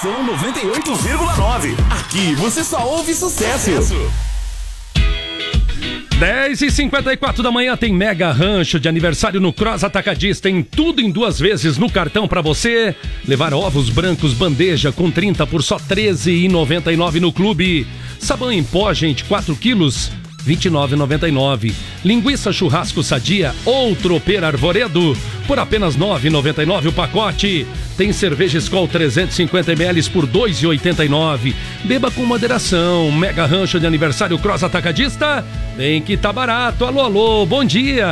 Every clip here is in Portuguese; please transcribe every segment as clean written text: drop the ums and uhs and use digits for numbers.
Estação 98,9. Aqui você só ouve sucesso. 10h54 da manhã tem mega rancho de aniversário no Cross Atacadista. Tem tudo em 2 vezes no cartão pra você. Levar ovos brancos bandeja com 30 por só R$13,99 no clube. Sabão em pó, gente, 4 quilos, R$29,99. Linguiça churrasco sadia ou tropeira arvoredo por apenas R$9,99 o pacote. Tem cerveja Skol 350ml por R$2,89. Beba com moderação. Mega rancho de aniversário Cross Atacadista. Vem que tá barato. Alô, alô, bom dia.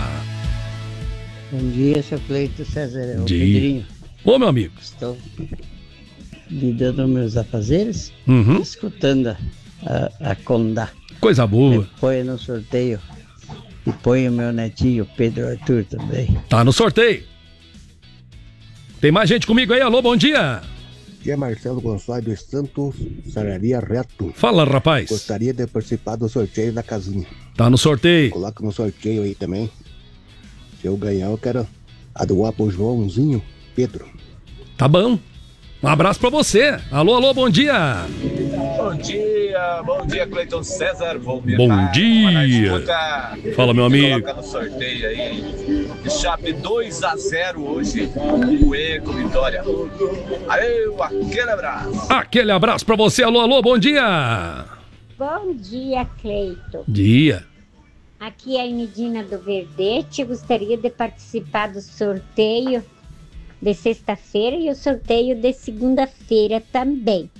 Bom dia, seu Cleito César. É o Pedrinho. Ô, meu amigo. Estou lidando meus afazeres, escutando a Condá. Coisa boa. Põe no sorteio e põe o meu netinho Pedro Arthur também. Tá no sorteio. Tem mais gente comigo aí, alô, bom dia. Aqui é Marcelo Gonçalves dos Santos, Sararia Reto. Fala, rapaz. Gostaria de participar do sorteio da casinha. Tá no sorteio. Coloca no sorteio aí também. Se eu ganhar, eu quero a doar pro Joãozinho Pedro. Tá bom. Um abraço pra você. Alô, alô, bom dia. Bom dia, Cleiton César. Bom dia. Fala, meu amigo. Coloca no sorteio aí. Chape 2-0 hoje. O Eco Vitória. Aê, aquele abraço. Aquele abraço pra você. Alô, alô, bom dia. Bom dia, Cleiton. Dia. Aqui é a Medina do Verdete. Gostaria de participar do sorteio de sexta-feira e o sorteio de segunda-feira também.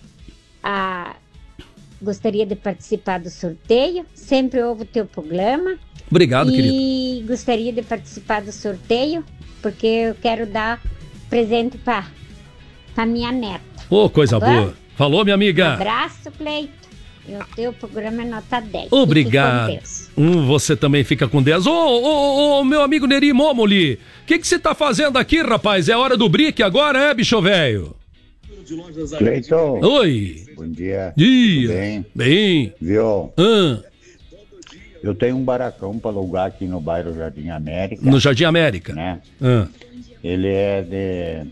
Gostaria de participar do sorteio. Sempre ouvo o teu programa. Obrigado, querido. E gostaria de participar do sorteio porque eu quero dar presente para minha neta. Ô, coisa boa. Falou, minha amiga. Abraço, Cleito. E o teu programa é nota 10. Obrigado. Você também fica com Deus. Ô, meu amigo Neri Momoli, o que você tá fazendo aqui, rapaz? É hora do brick agora, é, bicho velho? Cleiton. Oi. Bom dia. Dia. Tudo bem? Bem. Viu? Eu tenho um baracão para alugar aqui no bairro Jardim América. No Jardim América. Né? Ele é de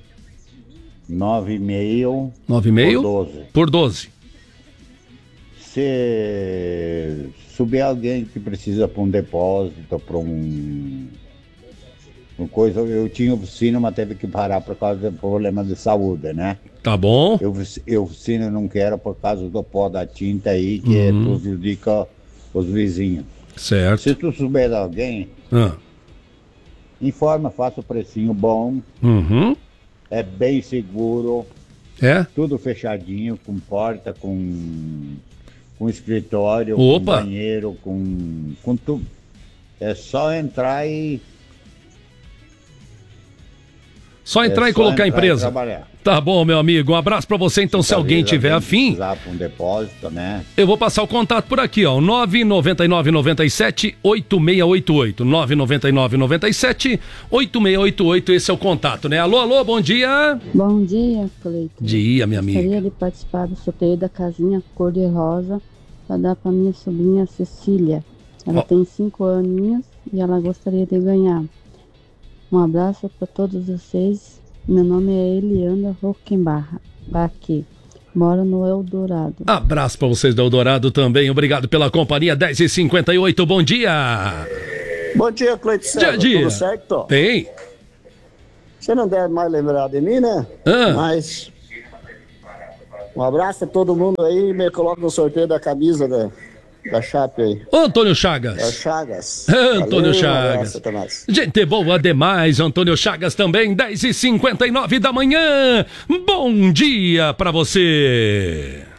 9,5 por 12. Se subir alguém que precisa para um depósito, para uma coisa, eu tinha oficina, mas teve que parar por causa do problema de saúde, né? Tá bom. Eu oficina não quero por causa do pó da tinta aí, que prejudica os vizinhos. Certo. Se tu souber de alguém, informa, faça o precinho bom. É bem seguro. É? Tudo fechadinho, com porta, com escritório, Opa. com banheiro, com tudo. É só entrar e... Só entrar e colocar a empresa. Trabalhar. Tá bom, meu amigo. Um abraço pra você. Então, se alguém tiver afim, precisar para um depósito, né? eu vou passar o contato por aqui, ó. 999-97-8688. 999-97-8688. Esse é o contato, né? Alô, alô, bom dia. Bom dia, Cleiton. Dia, minha amiga. Gostaria de participar do sorteio da casinha cor-de-rosa para dar para minha sobrinha Cecília. Ela tem 5 aninhos e ela gostaria de ganhar. Um abraço para todos vocês. Meu nome é Eliana Rockenbach. Moro no Eldorado. Abraço para vocês do Eldorado também. Obrigado pela companhia. 10h58. Bom dia. Bom dia, Cleiton César. Dia. Tudo certo? Bem. Você não deve mais lembrar de mim, né? Mas um abraço a todo mundo aí e me coloca no sorteio da camisa da Chape aí. Ô, Antônio Chagas. É o Chagas. Antônio Valeu, Chagas. um abraço, Gente boa demais. Antônio Chagas também. 10h59 da manhã. Bom dia pra você.